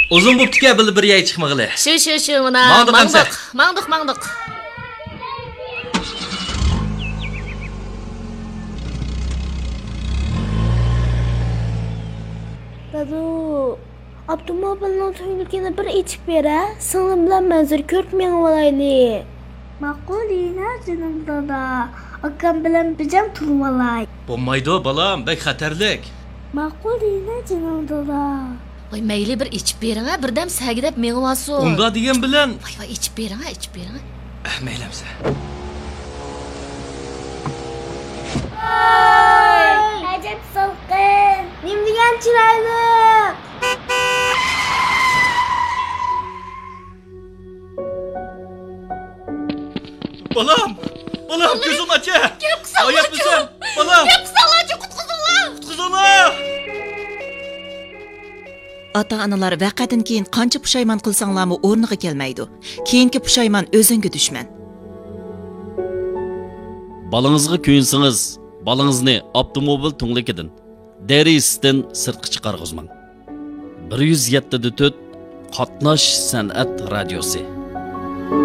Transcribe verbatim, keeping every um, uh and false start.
Uzun bo'pti-ku, bir bir yay chiqmag'ili. Shu, shu, shu, mana. Mangdiq, mangdiq, mangdiq. Dadu, avtomobilning to'yligini bir ichib bera, singlim bilan manzur ko'rib mengib olaylik. Ma'qulina, jinim dada. Akam bilan bijam turib olay. Bo'lmaydi, balam, bek xatarlik. Ma'qulina, jinim dada. Voy, mayli bir ichib bering, birdam sagidab mengib olsin. Unda degan bilan. Voy, voy, ichib bering, ichib bering. Ah, maylamsa. Ay, ajab salqin. Nim degan chiroyli. Balam, balam, ko'zim acha. Kelib qisalachi. Oyapmisan? Balam. Kelib qisalachi, qutqizinglar. Qutqizinglar. Ota-onalar vaqadan keyin qancha pushaymon qilsanglarmi o'rniga kelmaydi. Keyingi pushaymon o'zingga dushman. Balangizga kuyinsangiz, balangizni avtomobil tunglikidan, derisidan sirtqa chiqarg'izmang. bir yuz yetti dot to'rt Qatnash san'at radiosi.